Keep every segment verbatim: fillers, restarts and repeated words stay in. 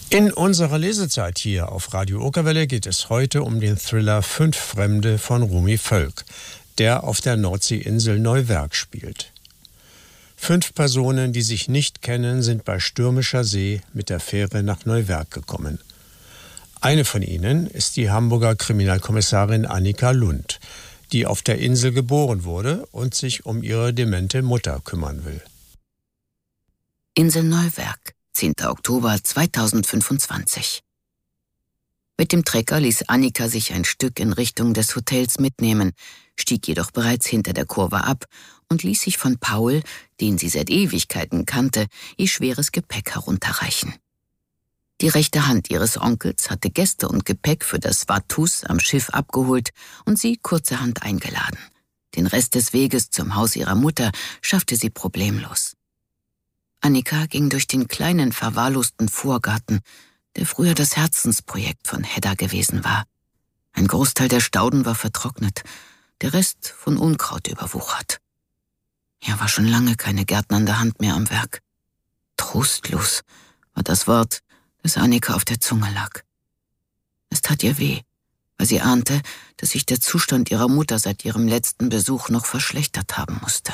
In unserer Lesezeit hier auf Radio Okerwelle geht es heute um den Thriller Fünf Fremde von Rumi Völk, der auf der Nordseeinsel Neuwerk spielt. Fünf Personen, die sich nicht kennen, sind bei stürmischer See mit der Fähre nach Neuwerk gekommen. Eine von ihnen ist die Hamburger Kriminalkommissarin Annika Lund, die auf der Insel geboren wurde und sich um ihre demente Mutter kümmern will. Insel Neuwerk, zehnter Oktober zweitausendfünfundzwanzig. Mit dem Trecker ließ Annika sich ein Stück in Richtung des Hotels mitnehmen, stieg jedoch bereits hinter der Kurve ab und ließ sich von Paul, den sie seit Ewigkeiten kannte, ihr schweres Gepäck herunterreichen. Die rechte Hand ihres Onkels hatte Gäste und Gepäck für das Vatus am Schiff abgeholt und sie kurzerhand eingeladen. Den Rest des Weges zum Haus ihrer Mutter schaffte sie problemlos. Annika ging durch den kleinen, verwahrlosten Vorgarten, der früher das Herzensprojekt von Hedda gewesen war. Ein Großteil der Stauden war vertrocknet, der Rest von Unkraut überwuchert. Hier war schon lange keine gärtnernde Hand mehr am Werk. Trostlos war das Wort, das Annika auf der Zunge lag. Es tat ihr weh, weil sie ahnte, dass sich der Zustand ihrer Mutter seit ihrem letzten Besuch noch verschlechtert haben musste.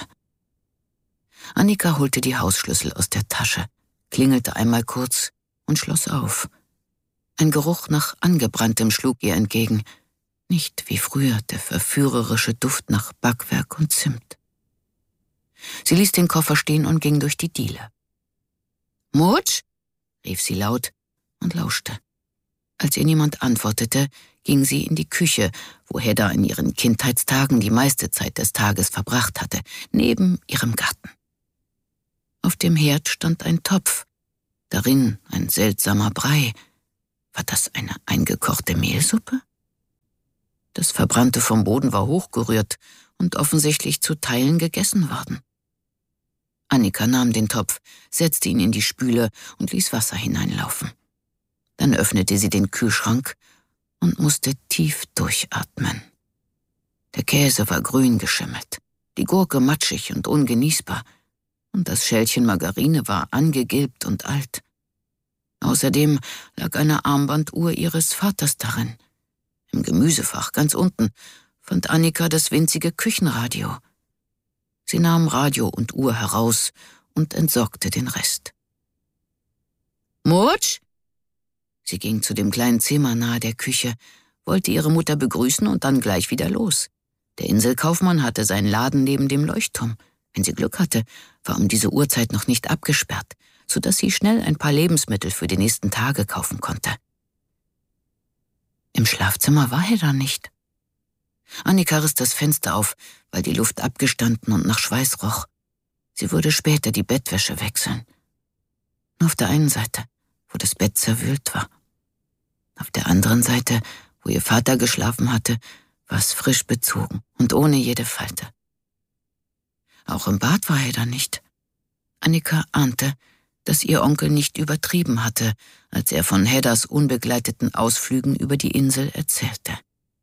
Annika holte die Hausschlüssel aus der Tasche, klingelte einmal kurz und schloss auf. Ein Geruch nach Angebranntem schlug ihr entgegen, nicht wie früher der verführerische Duft nach Backwerk und Zimt. Sie ließ den Koffer stehen und ging durch die Diele. »Mutsch?« rief sie laut und lauschte. Als ihr niemand antwortete, ging sie in die Küche, wo Hedda in ihren Kindheitstagen die meiste Zeit des Tages verbracht hatte, neben ihrem Garten. Auf dem Herd stand ein Topf, darin ein seltsamer Brei. War das eine eingekochte Mehlsuppe? Das Verbrannte vom Boden war hochgerührt und offensichtlich zu Teilen gegessen worden. Annika nahm den Topf, setzte ihn in die Spüle und ließ Wasser hineinlaufen. Dann öffnete sie den Kühlschrank und musste tief durchatmen. Der Käse war grün geschimmelt, die Gurke matschig und ungenießbar und das Schälchen Margarine war angegilbt und alt. Außerdem lag eine Armbanduhr ihres Vaters darin. Im Gemüsefach ganz unten fand Annika das winzige Küchenradio. Sie nahm Radio und Uhr heraus und entsorgte den Rest. »Mutsch?« Sie ging zu dem kleinen Zimmer nahe der Küche, wollte ihre Mutter begrüßen und dann gleich wieder los. Der Inselkaufmann hatte seinen Laden neben dem Leuchtturm. Wenn sie Glück hatte, war um diese Uhrzeit noch nicht abgesperrt, sodass sie schnell ein paar Lebensmittel für die nächsten Tage kaufen konnte. Im Schlafzimmer war Hedda nicht. Annika riss das Fenster auf, weil die Luft abgestanden und nach Schweiß roch. Sie würde später die Bettwäsche wechseln. Nur auf der einen Seite, wo das Bett zerwühlt war. Auf der anderen Seite, wo ihr Vater geschlafen hatte, war es frisch bezogen und ohne jede Falte. Auch im Bad war Hedda nicht. Annika ahnte, dass ihr Onkel nicht übertrieben hatte, als er von Heddas unbegleiteten Ausflügen über die Insel erzählte.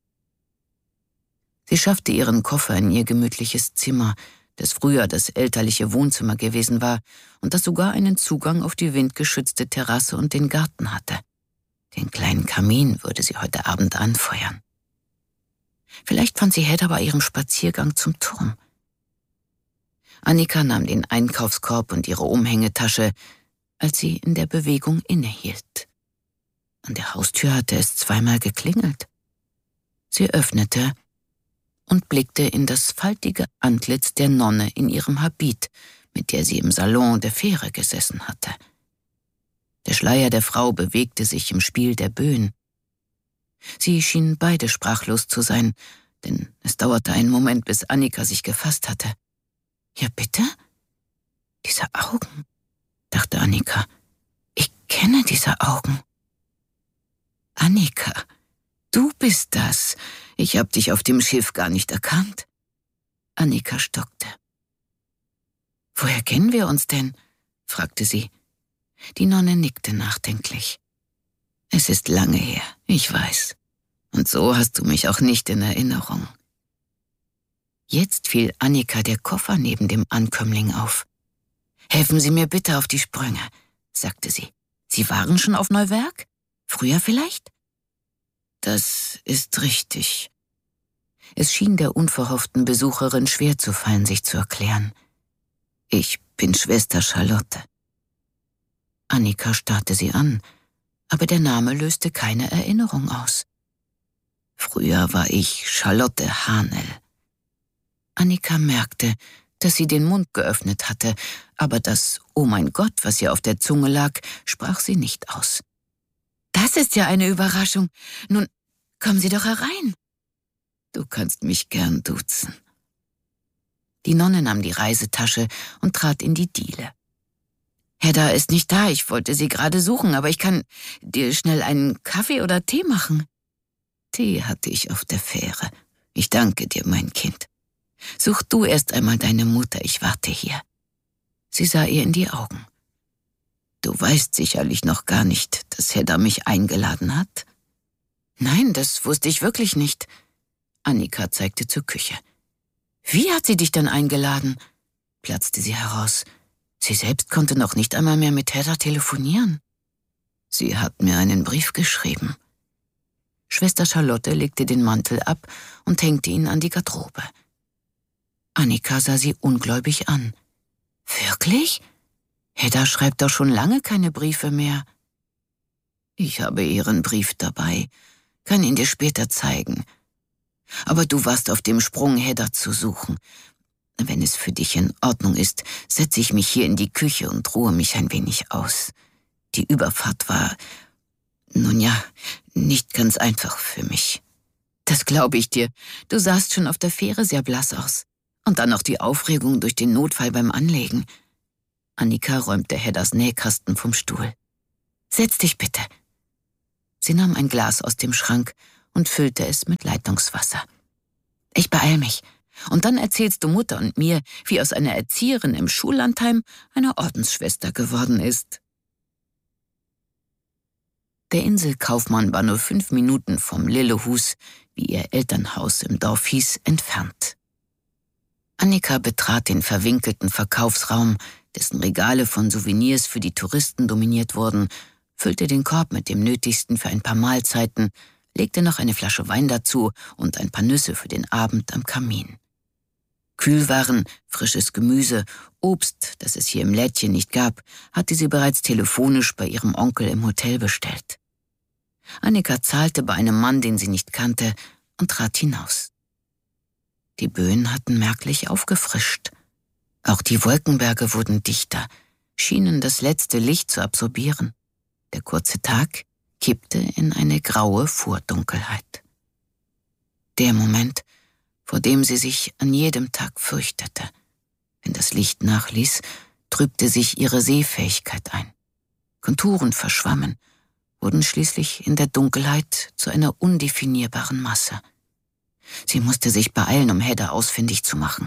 Sie schaffte ihren Koffer in ihr gemütliches Zimmer, das früher das elterliche Wohnzimmer gewesen war und das sogar einen Zugang auf die windgeschützte Terrasse und den Garten hatte. Den kleinen Kamin würde sie heute Abend anfeuern. Vielleicht fand sie Hedda bei ihrem Spaziergang zum Turm. Annika nahm den Einkaufskorb und ihre Umhängetasche, als sie in der Bewegung innehielt. An der Haustür hatte es zweimal geklingelt. Sie öffnete und blickte in das faltige Antlitz der Nonne in ihrem Habit, mit der sie im Salon der Fähre gesessen hatte. Der Schleier der Frau bewegte sich im Spiel der Böen. Sie schienen beide sprachlos zu sein, denn es dauerte einen Moment, bis Annika sich gefasst hatte. »Ja, bitte? Diese Augen«, dachte Annika. »Ich kenne diese Augen.« »Annika, du bist das. Ich hab dich auf dem Schiff gar nicht erkannt.« Annika stockte. »Woher kennen wir uns denn?« fragte sie. Die Nonne nickte nachdenklich. »Es ist lange her, ich weiß. Und so hast du mich auch nicht in Erinnerung.« Jetzt fiel Annika der Koffer neben dem Ankömmling auf. »Helfen Sie mir bitte auf die Sprünge«, sagte sie. Sie waren schon auf Neuwerk? Früher vielleicht? Das ist richtig. Es schien der unverhofften Besucherin schwer zu fallen, sich zu erklären. Ich bin Schwester Charlotte. Annika starrte sie an, aber der Name löste keine Erinnerung aus. Früher war ich Charlotte Hahnel. Annika merkte, dass sie den Mund geöffnet hatte, aber das »Oh mein Gott«, was ihr auf der Zunge lag, sprach sie nicht aus. »Das ist ja eine Überraschung. Nun, kommen Sie doch herein.« »Du kannst mich gern duzen.« Die Nonne nahm die Reisetasche und trat in die Diele. »Hedda ist nicht da, ich wollte sie gerade suchen, aber ich kann dir schnell einen Kaffee oder Tee machen.« »Tee hatte ich auf der Fähre. Ich danke dir, mein Kind. Such du erst einmal deine Mutter, ich warte hier.« Sie sah ihr in die Augen. »Du weißt sicherlich noch gar nicht, dass Hedda mich eingeladen hat?« »Nein, das wusste ich wirklich nicht.« Annika zeigte zur Küche. »Wie hat sie dich denn eingeladen?« platzte sie heraus. Sie selbst konnte noch nicht einmal mehr mit Hedda telefonieren. »Sie hat mir einen Brief geschrieben.« Schwester Charlotte legte den Mantel ab und hängte ihn an die Garderobe. Annika sah sie ungläubig an. »Wirklich? Hedda schreibt doch schon lange keine Briefe mehr.« »Ich habe ihren Brief dabei, kann ihn dir später zeigen. Aber du warst auf dem Sprung, Hedda zu suchen. Wenn es für dich in Ordnung ist, setze ich mich hier in die Küche und ruhe mich ein wenig aus. Die Überfahrt war, nun ja, nicht ganz einfach für mich.« »Das glaube ich dir. Du sahst schon auf der Fähre sehr blass aus. Und dann noch die Aufregung durch den Notfall beim Anlegen.« Annika räumte Heddas Nähkasten vom Stuhl. »Setz dich bitte.« Sie nahm ein Glas aus dem Schrank und füllte es mit Leitungswasser. »Ich beeil mich. Und dann erzählst du Mutter und mir, wie aus einer Erzieherin im Schullandheim eine Ordensschwester geworden ist.« Der Inselkaufmann war nur fünf Minuten vom Lillehus, wie ihr Elternhaus im Dorf hieß, entfernt. Annika betrat den verwinkelten Verkaufsraum, dessen Regale von Souvenirs für die Touristen dominiert wurden, füllte den Korb mit dem Nötigsten für ein paar Mahlzeiten, legte noch eine Flasche Wein dazu und ein paar Nüsse für den Abend am Kamin. Kühlwaren, frisches Gemüse, Obst, das es hier im Lädchen nicht gab, hatte sie bereits telefonisch bei ihrem Onkel im Hotel bestellt. Annika zahlte bei einem Mann, den sie nicht kannte, und trat hinaus. Die Böen hatten merklich aufgefrischt. Auch die Wolkenberge wurden dichter, schienen das letzte Licht zu absorbieren. Der kurze Tag kippte in eine graue Vordunkelheit. Der Moment, vor dem sie sich an jedem Tag fürchtete. Wenn das Licht nachließ, trübte sich ihre Sehfähigkeit ein. Konturen verschwammen, wurden schließlich in der Dunkelheit zu einer undefinierbaren Masse. Sie musste sich beeilen, um Hedda ausfindig zu machen.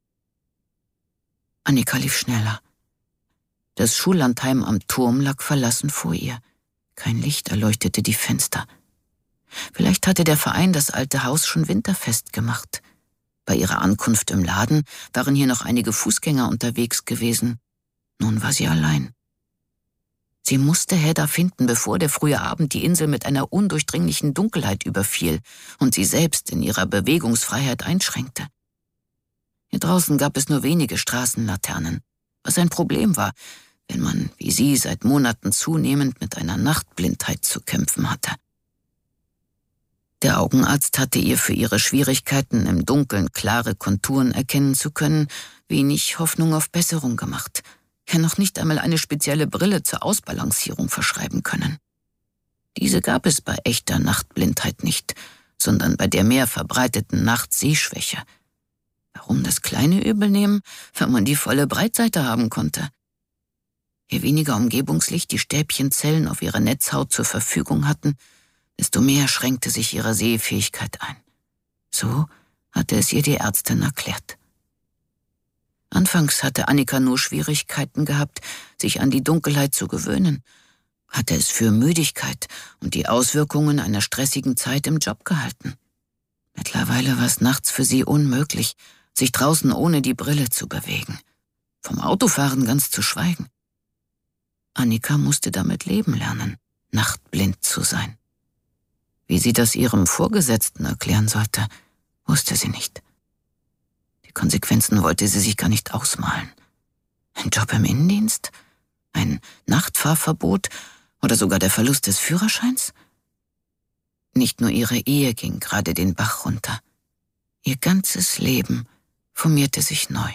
Annika lief schneller. Das Schullandheim am Turm lag verlassen vor ihr. Kein Licht erleuchtete die Fenster. Vielleicht hatte der Verein das alte Haus schon winterfest gemacht. Bei ihrer Ankunft im Laden waren hier noch einige Fußgänger unterwegs gewesen. Nun war sie allein. Sie musste Hedda finden, bevor der frühe Abend die Insel mit einer undurchdringlichen Dunkelheit überfiel und sie selbst in ihrer Bewegungsfreiheit einschränkte. Hier draußen gab es nur wenige Straßenlaternen, was ein Problem war, wenn man, wie sie, seit Monaten zunehmend mit einer Nachtblindheit zu kämpfen hatte. Der Augenarzt hatte ihr für ihre Schwierigkeiten, im Dunkeln klare Konturen erkennen zu können, wenig Hoffnung auf Besserung gemacht, ja noch nicht einmal eine spezielle Brille zur Ausbalancierung verschreiben können. Diese gab es bei echter Nachtblindheit nicht, sondern bei der mehr verbreiteten Nachtsehschwäche. Warum das kleine Übel nehmen, wenn man die volle Breitseite haben konnte? Je weniger Umgebungslicht die Stäbchenzellen auf ihrer Netzhaut zur Verfügung hatten, desto mehr schränkte sich ihre Sehfähigkeit ein. So hatte es ihr die Ärztin erklärt. Anfangs hatte Annika nur Schwierigkeiten gehabt, sich an die Dunkelheit zu gewöhnen, hatte es für Müdigkeit und die Auswirkungen einer stressigen Zeit im Job gehalten. Mittlerweile war es nachts für sie unmöglich, sich draußen ohne die Brille zu bewegen, vom Autofahren ganz zu schweigen. Annika musste damit leben lernen, nachtblind zu sein. Wie sie das ihrem Vorgesetzten erklären sollte, wusste sie nicht. Die Konsequenzen wollte sie sich gar nicht ausmalen. Ein Job im Innendienst? Ein Nachtfahrverbot? Oder sogar der Verlust des Führerscheins? Nicht nur ihre Ehe ging gerade den Bach runter. Ihr ganzes Leben formierte sich neu.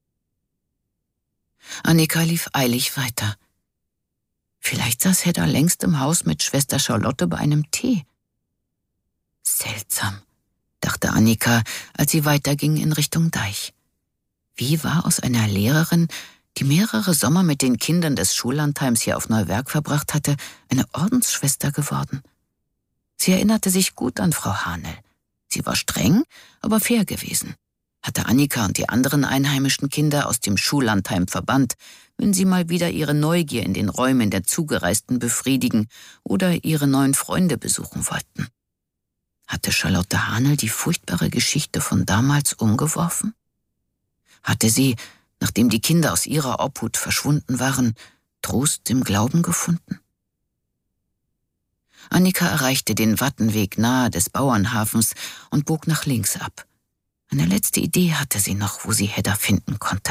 Annika lief eilig weiter. Vielleicht saß Hedda längst im Haus mit Schwester Charlotte bei einem Tee. Seltsam, dachte Annika, als sie weiterging in Richtung Deich. Wie war aus einer Lehrerin, die mehrere Sommer mit den Kindern des Schullandheims hier auf Neuwerk verbracht hatte, eine Ordensschwester geworden? Sie erinnerte sich gut an Frau Hahnel. Sie war streng, aber fair gewesen. Hatte Annika und die anderen einheimischen Kinder aus dem Schullandheim verbannt, wenn sie mal wieder ihre Neugier in den Räumen der Zugereisten befriedigen oder ihre neuen Freunde besuchen wollten. Hatte Charlotte Hahnel die furchtbare Geschichte von damals umgeworfen? Hatte sie, nachdem die Kinder aus ihrer Obhut verschwunden waren, Trost im Glauben gefunden? Annika erreichte den Wattenweg nahe des Bauernhafens und bog nach links ab. Eine letzte Idee hatte sie noch, wo sie Hedda finden konnte.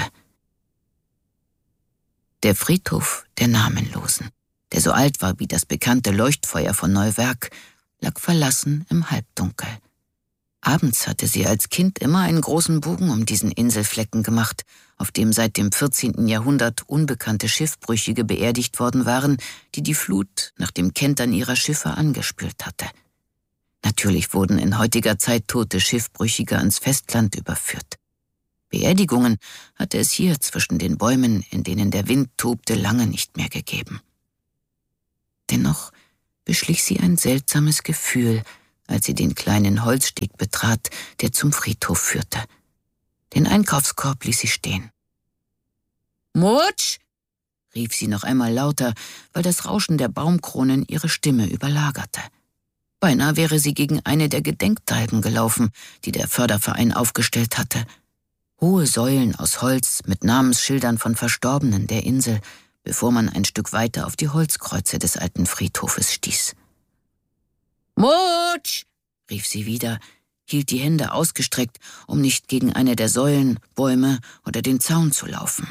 Der Friedhof der Namenlosen, der so alt war wie das bekannte Leuchtfeuer von Neuwerk, lag verlassen im Halbdunkel. Abends hatte sie als Kind immer einen großen Bogen um diesen Inselflecken gemacht, auf dem seit dem vierzehnten Jahrhundert unbekannte Schiffbrüchige beerdigt worden waren, die die Flut nach dem Kentern ihrer Schiffe angespült hatte. Natürlich wurden in heutiger Zeit tote Schiffbrüchige ans Festland überführt. Beerdigungen hatte es hier zwischen den Bäumen, in denen der Wind tobte, lange nicht mehr gegeben. Dennoch beschlich sie ein seltsames Gefühl, als sie den kleinen Holzsteg betrat, der zum Friedhof führte. Den Einkaufskorb ließ sie stehen. »Mutsch!« rief sie noch einmal lauter, weil das Rauschen der Baumkronen ihre Stimme überlagerte. Beinahe wäre sie gegen eine der Gedenkteigen gelaufen, die der Förderverein aufgestellt hatte. Hohe Säulen aus Holz mit Namensschildern von Verstorbenen der Insel, bevor man ein Stück weiter auf die Holzkreuze des alten Friedhofes stieß. »Mutsch!« rief sie wieder, hielt die Hände ausgestreckt, um nicht gegen eine der Säulen, Bäume oder den Zaun zu laufen.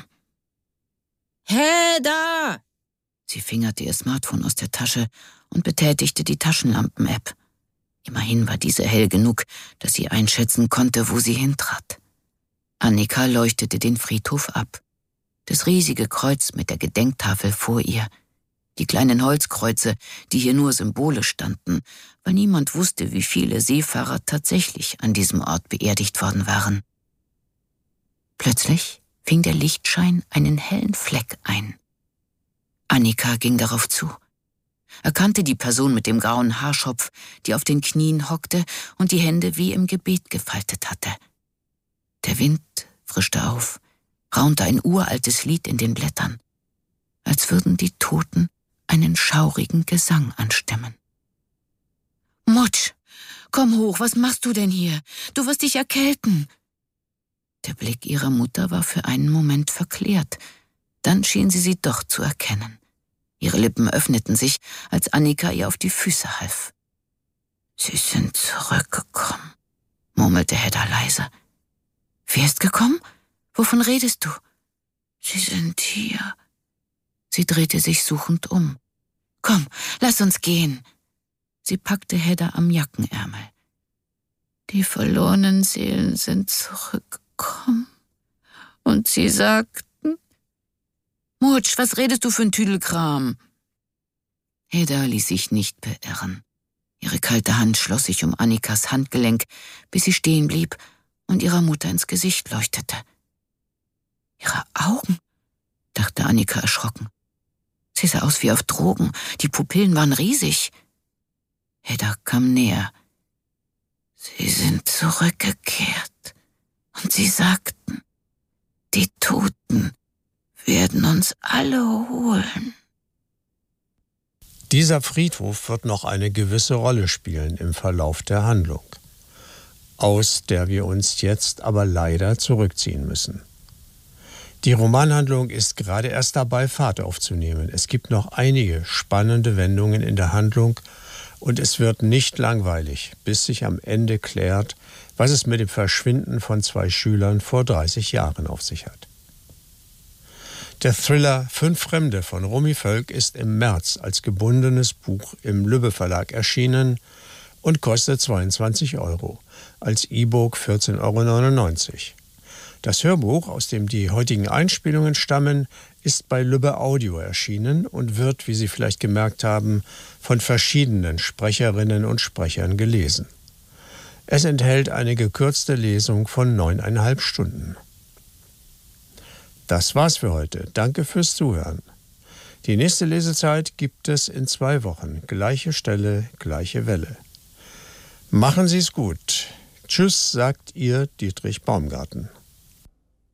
»Hedda!« Sie fingerte ihr Smartphone aus der Tasche und betätigte die Taschenlampen-App. Immerhin war diese hell genug, dass sie einschätzen konnte, wo sie hintrat. Annika leuchtete den Friedhof ab. Das riesige Kreuz mit der Gedenktafel vor ihr. Die kleinen Holzkreuze, die hier nur symbolisch standen, weil niemand wusste, wie viele Seefahrer tatsächlich an diesem Ort beerdigt worden waren. Plötzlich fing der Lichtschein einen hellen Fleck ein. Annika ging darauf zu, erkannte die Person mit dem grauen Haarschopf, die auf den Knien hockte und die Hände wie im Gebet gefaltet hatte. Der Wind frischte auf, raunte ein uraltes Lied in den Blättern, als würden die Toten einen schaurigen Gesang anstimmen. »Mutsch, komm hoch, was machst du denn hier? Du wirst dich erkälten!« Der Blick ihrer Mutter war für einen Moment verklärt, dann schien sie sie doch zu erkennen. Ihre Lippen öffneten sich, als Annika ihr auf die Füße half. »Sie sind zurückgekommen«, murmelte Hedda leise. »Wer ist gekommen? Wovon redest du?« »Sie sind hier.« Sie drehte sich suchend um. »Komm, lass uns gehen.« Sie packte Hedda am Jackenärmel. »Die verlorenen Seelen sind zurückgekommen. Und sie sagten...« »Mutsch, was redest du für ein Tüdelkram?« Hedda ließ sich nicht beirren. Ihre kalte Hand schloss sich um Annikas Handgelenk, bis sie stehen blieb und ihrer Mutter ins Gesicht leuchtete. »Ihre Augen«, dachte Annika erschrocken. Sie sah aus wie auf Drogen, die Pupillen waren riesig. Hedda kam näher. »Sie sind zurückgekehrt und sie sagten, die Toten werden uns alle holen.« Dieser Friedhof wird noch eine gewisse Rolle spielen im Verlauf der Handlung, aus der wir uns jetzt aber leider zurückziehen müssen. Die Romanhandlung ist gerade erst dabei, Fahrt aufzunehmen. Es gibt noch einige spannende Wendungen in der Handlung und es wird nicht langweilig, bis sich am Ende klärt, was es mit dem Verschwinden von zwei Schülern vor dreißig Jahren auf sich hat. Der Thriller Fünf Fremde von Romy Völk ist im März als gebundenes Buch im Lübbe Verlag erschienen und kostet zweiundzwanzig Euro, als E-Book vierzehn Euro neunundneunzig. Das Hörbuch, aus dem die heutigen Einspielungen stammen, ist bei Lübbe Audio erschienen und wird, wie Sie vielleicht gemerkt haben, von verschiedenen Sprecherinnen und Sprechern gelesen. Es enthält eine gekürzte Lesung von neuneinhalb Stunden. Das war's für heute. Danke fürs Zuhören. Die nächste Lesezeit gibt es in zwei Wochen. Gleiche Stelle, gleiche Welle. Machen Sie es gut. Tschüss, sagt Ihr Dietrich Baumgarten.